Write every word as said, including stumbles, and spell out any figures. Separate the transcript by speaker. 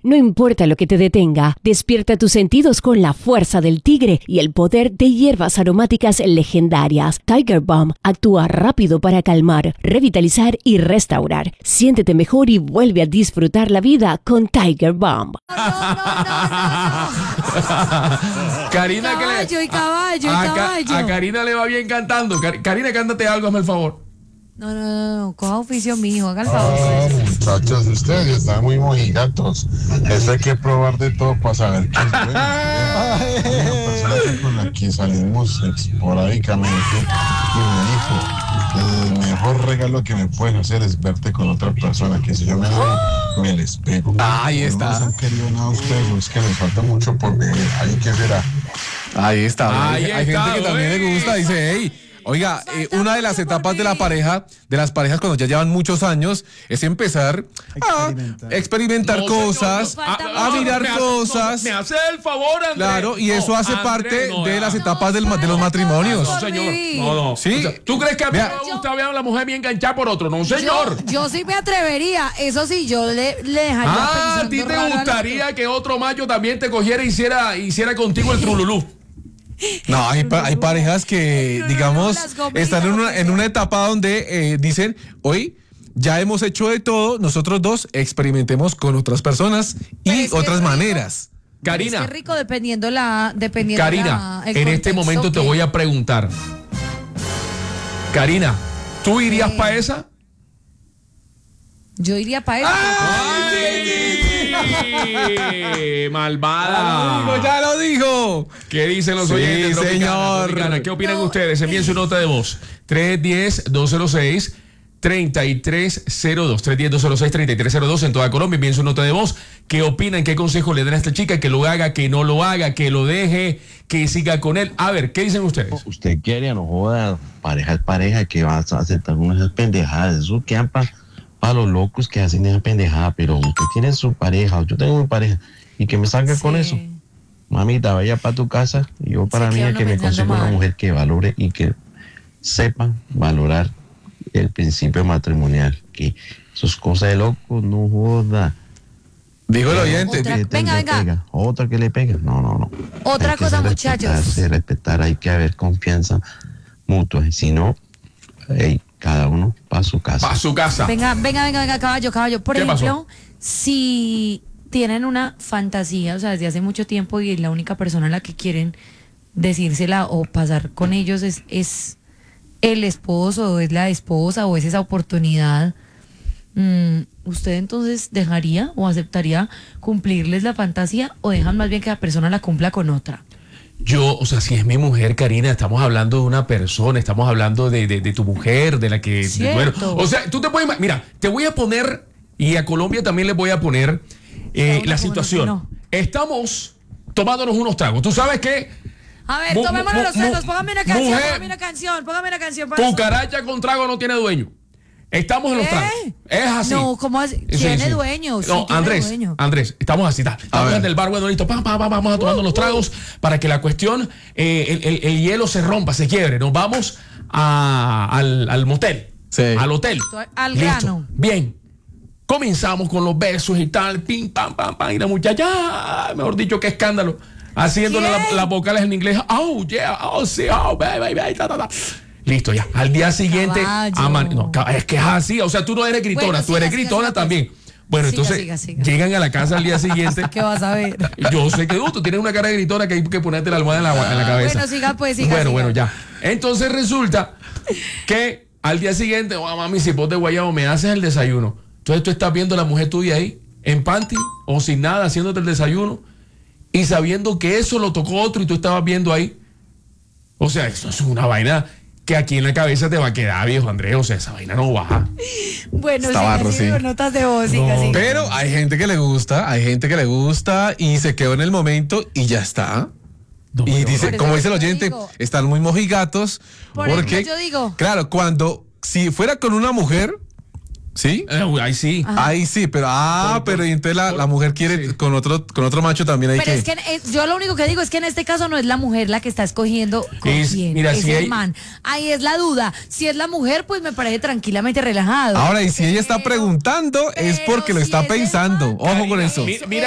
Speaker 1: No importa lo que te detenga, despierta tus sentidos con la fuerza del tigre y el poder de hierbas aromáticas legendarias. Tiger Balm actúa rápido para calmar, revitalizar y restaurar. Siéntete mejor y vuelve a disfrutar la vida con Tiger Balm.
Speaker 2: No, no, no, no, no.
Speaker 3: Karina,
Speaker 2: caballo,
Speaker 3: que le,
Speaker 2: y caballo,
Speaker 3: a,
Speaker 2: y
Speaker 3: a,
Speaker 2: caballo.
Speaker 3: A Karina le va bien cantando. Car, Karina, cántate algo, hazme el favor.
Speaker 2: No, no, no, no, coja oficio mijo, haga el favor.
Speaker 4: Oh, muchachos, ustedes están muy mojigatos. Eso hay que probar de todo para saber qué es bueno. Una persona que con la que salimos esporádicamente y me dijo, el mejor regalo que me pueden hacer es verte con otra persona, que si yo me voy, me les pego.
Speaker 5: Ahí está.
Speaker 4: No les han querido nada a ustedes, es que les falta mucho por vivir. Ahí que será.
Speaker 5: Ahí está.
Speaker 3: Ahí
Speaker 5: hay
Speaker 3: está,
Speaker 5: gente que también
Speaker 3: güey.
Speaker 5: le gusta, dice, hey. Oiga, eh, una de las etapas de la pareja, de las parejas cuando ya llevan muchos años, es empezar a experimentar, experimentar
Speaker 3: No,
Speaker 5: cosas,
Speaker 3: señor.
Speaker 5: a,
Speaker 3: Ah,
Speaker 5: a
Speaker 3: no,
Speaker 5: mirar
Speaker 3: me hace-
Speaker 5: cosas.
Speaker 3: no, me hace el favor, Andrés.
Speaker 5: Claro, y
Speaker 3: No,
Speaker 5: eso hace
Speaker 3: Andrés,
Speaker 5: parte
Speaker 3: no,
Speaker 5: de
Speaker 3: ya.
Speaker 5: las etapas del, ma- de los matrimonios.
Speaker 3: No, señor. No, no.
Speaker 5: Sí.
Speaker 3: O sea, ¿tú crees que a mí
Speaker 5: Vea.
Speaker 3: me gusta ver a la mujer bien enganchada por otro? No, señor.
Speaker 2: Yo, yo sí me atrevería, eso sí, yo le, le dejaría
Speaker 3: Ah, ¿a ti
Speaker 2: pensando
Speaker 3: te
Speaker 2: raro al
Speaker 3: gustaría que otro macho también te cogiera y hiciera, hiciera contigo el trululú?
Speaker 5: No, hay, pa- hay parejas que, digamos,
Speaker 2: las gomitas,
Speaker 5: están en una,
Speaker 2: lo que
Speaker 5: en una etapa donde eh, dicen, hoy ya hemos hecho de todo, nosotros dos experimentemos con otras personas
Speaker 2: Pero
Speaker 5: y
Speaker 2: es que
Speaker 5: otras
Speaker 2: rico.
Speaker 5: maneras.
Speaker 3: Karina,
Speaker 2: Es que rico dependiendo la, dependiendo
Speaker 3: Karina,
Speaker 2: la, el
Speaker 3: en este
Speaker 2: contexto
Speaker 3: momento te
Speaker 2: que-
Speaker 3: voy a preguntar. Karina, ¿tú irías
Speaker 2: Sí.
Speaker 3: para esa?
Speaker 2: Yo iría para eso.
Speaker 3: ¡Ay! ¡Malvada!
Speaker 5: ¡Ya lo dijo!
Speaker 3: ¿Qué dicen los
Speaker 5: Sí,
Speaker 3: oyentes? Tropicana,
Speaker 5: señor.
Speaker 3: Tropicana? ¿Qué opinan
Speaker 2: No.
Speaker 3: ustedes? Envíen su nota de voz. tres uno cero, dos cero seis, tres tres cero dos. tres uno cero, dos cero seis, tres tres cero dos en toda Colombia. Envíen su nota de voz. ¿Qué opinan? ¿Qué consejo le dan a esta chica? Que lo haga, que no lo haga, que lo deje, que siga con él. A ver, ¿qué dicen ustedes?
Speaker 6: Usted quiere, no joda, pareja es pareja, que vas a aceptar unas pendejadas. Eso quedan para pa los locos que hacen esa pendejada, pero usted tiene su pareja, yo tengo mi pareja, y que me salga
Speaker 2: Sí.
Speaker 6: con eso. Mamita, vaya para tu casa, y yo para
Speaker 2: Sí,
Speaker 6: mí
Speaker 2: queda
Speaker 6: es
Speaker 2: uno
Speaker 6: que me
Speaker 2: pensando
Speaker 6: consigo una
Speaker 2: mal.
Speaker 6: mujer que valore y que sepa valorar el principio matrimonial, que sus cosas de locos, no joda.
Speaker 5: Dijo el oyente.
Speaker 2: Otra-
Speaker 6: Que te-
Speaker 2: venga,
Speaker 6: le
Speaker 2: venga.
Speaker 6: pega, otra que le pega, no, no, no.
Speaker 2: Otra
Speaker 6: Hay que
Speaker 2: cosa,
Speaker 6: saber
Speaker 2: muchachos.
Speaker 6: respetarse, respetar, hay que haber confianza mutua, y si no, hey, cada uno para su casa.
Speaker 3: Para su casa.
Speaker 2: Venga, venga, venga, venga, caballo, caballo. Por
Speaker 3: ¿Qué
Speaker 2: ejemplo,
Speaker 3: pasó?
Speaker 2: si tienen una fantasía, o sea, desde hace mucho tiempo y la única persona a la que quieren decírsela o pasar con ellos es, es el esposo o es la esposa o es esa oportunidad, mm, ¿usted entonces dejaría o aceptaría cumplirles la fantasía o dejan más bien que la persona la cumpla con otra?
Speaker 3: Yo, o sea, si es mi mujer, Karina, estamos hablando de una persona, estamos hablando de, de, de tu mujer, de la que... de-
Speaker 2: Cierto.
Speaker 3: bueno, o sea, tú te puedes... ima- Mira, te voy a poner, y a Colombia también les voy a poner eh,
Speaker 2: Cada uno
Speaker 3: la
Speaker 2: como
Speaker 3: situación.
Speaker 2: no.
Speaker 3: Estamos tomándonos unos tragos. ¿Tú sabes qué?
Speaker 2: A ver,
Speaker 3: Mu-
Speaker 2: tomémonos
Speaker 3: mu-
Speaker 2: los tragos,
Speaker 3: mu-
Speaker 2: póngame una canción,
Speaker 3: mujer.
Speaker 2: póngame una canción, póngame una canción. para eso.
Speaker 3: Cucaracha con trago no tiene dueño. Estamos en los
Speaker 2: ¿Qué?
Speaker 3: tragos. Es así.
Speaker 2: No, ¿cómo así?
Speaker 3: Sí,
Speaker 2: Tiene
Speaker 3: sí.
Speaker 2: dueño, sí
Speaker 3: No,
Speaker 2: tiene
Speaker 3: Andrés,
Speaker 2: dueño.
Speaker 3: Andrés, estamos así. ta. Estamos
Speaker 5: ver.
Speaker 3: en el bar, bueno, listo. Pa, pa, pa, vamos a tomando los tragos para que la cuestión, eh, el, el- el hielo se rompa, se quiebre. Nos vamos a- al, al motel.
Speaker 5: Sí.
Speaker 3: Al hotel.
Speaker 2: Al
Speaker 3: Listo.
Speaker 2: grano.
Speaker 3: Bien. Comenzamos con los besos y tal, pim, pam, pam, pam, y la muchacha, ah, mejor dicho, qué escándalo, haciéndole
Speaker 2: ¿Quién?
Speaker 3: la- las vocales en inglés, oh, yeah, oh, sí, oh, baby, baby, ta, ta, ta. Listo, ya. Al día siguiente,
Speaker 2: Caballo.
Speaker 3: aman- no, ca- es que es así, o sea, tú no eres gritona,
Speaker 2: Bueno,
Speaker 3: tú
Speaker 2: siga,
Speaker 3: eres
Speaker 2: siga,
Speaker 3: gritona
Speaker 2: siga, pues.
Speaker 3: también. Bueno,
Speaker 2: Siga,
Speaker 3: entonces
Speaker 2: siga, siga.
Speaker 3: llegan a la casa al día siguiente.
Speaker 2: ¿Qué vas a ver?
Speaker 3: Yo sé que uh, tú tienes una cara de gritona que hay que ponerte la almohada en la, en la cabeza.
Speaker 2: Bueno, siga, pues, siga,
Speaker 3: Bueno,
Speaker 2: siga.
Speaker 3: bueno, ya. Entonces resulta que al día siguiente, oh, mami, si vos de guayabo me haces el desayuno. Entonces tú estás viendo a la mujer tuya ahí, en panty o sin nada, haciéndote el desayuno y sabiendo que eso lo tocó otro y tú estabas viendo ahí. O sea, eso es una vaina que aquí en la cabeza te va a quedar, viejo Andrés. O sea, esa vaina no baja.
Speaker 2: Bueno,
Speaker 5: Está
Speaker 2: siga,
Speaker 5: barro,
Speaker 2: siga
Speaker 5: sí.
Speaker 2: con notas de voz, siga,
Speaker 3: No.
Speaker 2: siga.
Speaker 5: Pero hay gente que le gusta, hay gente que le gusta y se quedó en el momento y ya está.
Speaker 3: No,
Speaker 5: Y
Speaker 3: pero-
Speaker 5: dice,
Speaker 2: Por eso
Speaker 5: como dice el
Speaker 2: yo
Speaker 5: oyente,
Speaker 2: digo-
Speaker 5: están muy mojigatos.
Speaker 2: Por
Speaker 5: porque,
Speaker 2: eso yo digo-
Speaker 5: claro, cuando, si fuera con una mujer, ¿sí?
Speaker 3: Eh, ahí sí.
Speaker 5: Ahí sí, pero, ah,
Speaker 3: Por-
Speaker 5: pero y entonces la,
Speaker 3: por-
Speaker 5: la mujer quiere
Speaker 3: sí.
Speaker 5: con otro con otro macho también hay
Speaker 2: Pero
Speaker 5: que...
Speaker 2: es que eh, yo lo único que digo es que en este caso no es la mujer la que está escogiendo con
Speaker 3: Es-
Speaker 2: quién,
Speaker 3: mira,
Speaker 2: es
Speaker 3: si
Speaker 2: el
Speaker 3: hay-
Speaker 2: man. Ahí es la duda. Si es la mujer, pues me parece tranquilamente relajado.
Speaker 5: Ahora, y si ella está
Speaker 2: Pero-
Speaker 5: preguntando, es
Speaker 2: pero
Speaker 5: porque lo
Speaker 2: si
Speaker 5: está
Speaker 2: es el
Speaker 5: pensando.
Speaker 2: man-
Speaker 5: Ojo con
Speaker 3: Karina,
Speaker 5: eso.
Speaker 3: mi- mira